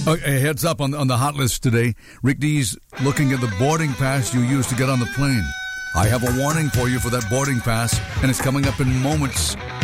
A heads up on the hot list today. Rick D's looking at the boarding pass you used to get on the plane. I have a warning for you for that boarding pass, and it's coming up in moments.